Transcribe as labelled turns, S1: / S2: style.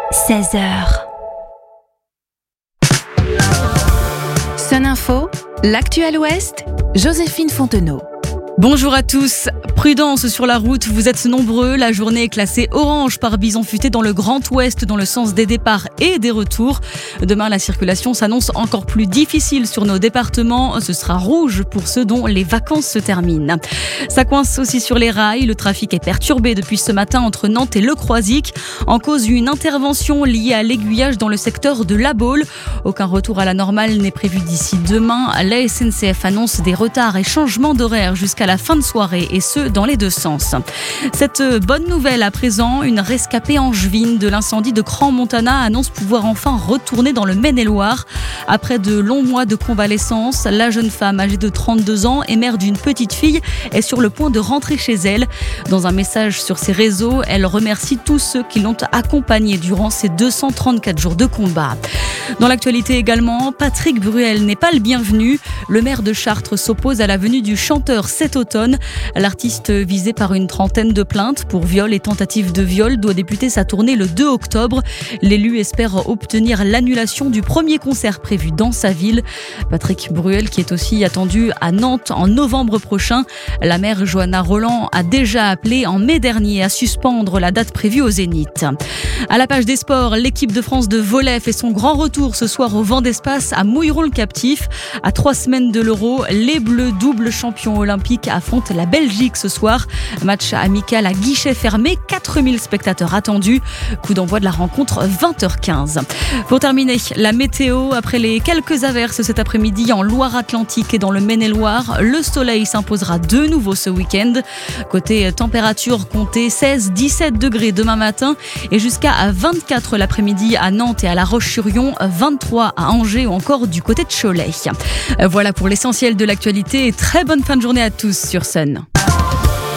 S1: 16h. Sun Info, l'actu à l'Ouest, Joséphine Fontenot.
S2: Bonjour à tous. Prudence sur la route, vous êtes nombreux. La journée est classée orange par bison futé dans le Grand Ouest dans le sens des départs et des retours. Demain, la circulation s'annonce encore plus difficile sur nos départements. Ce sera rouge pour ceux dont les vacances se terminent. Ça coince aussi sur les rails. Le trafic est perturbé depuis ce matin entre Nantes et Le Croisic. En cause, une intervention liée à l'aiguillage dans le secteur de La Baule. Aucun retour à la normale n'est prévu d'ici demain. La SNCF annonce des retards et changements d'horaire jusqu'à la fin de soirée, et ce, dans les deux sens. Cette bonne nouvelle à présent, une rescapée angevine de l'incendie de Crans-Montana annonce pouvoir enfin retourner dans le Maine-et-Loire. Après de longs mois de convalescence, la jeune femme âgée de 32 ans et mère d'une petite fille est sur le point de rentrer chez elle. Dans un message sur ses réseaux, elle remercie tous ceux qui l'ont accompagnée durant ces 234 jours de combat. Dans l'actualité également, Patrick Bruel n'est pas le bienvenu. Le maire de Chartres s'oppose à la venue du chanteur cet automne. L'artiste, visé par une trentaine de plaintes pour viol et tentative de viol, doit débuter sa tournée le 2 octobre. L'élu espère obtenir l'annulation du premier concert prévu dans sa ville. Patrick Bruel qui est aussi attendu à Nantes en novembre prochain. La maire Johanna Roland a déjà appelé en mai dernier à suspendre la date prévue au Zénith. À la page des sports, l'équipe de France de volley fait son grand retour ce soir au vent d'espace à Mouilleron-le-Captif. À 3 semaines de l'Euro, les Bleus, double champions olympiques, affrontent la Belgique ce soir. Match amical à guichet fermé, 4000 spectateurs attendus. Coup d'envoi de la rencontre 20h15. Pour terminer, la météo. Après les quelques averses cet après-midi en Loire-Atlantique et dans le Maine-et-Loire, le soleil s'imposera de nouveau ce week-end. Côté température, comptez 16-17 degrés demain matin et jusqu'à 24 l'après-midi à Nantes et à La Roche-sur-Yon, 23 à Angers ou encore du côté de Cholet. Voilà pour l'essentiel de l'actualité et très bonne fin de journée à tous sur Sun.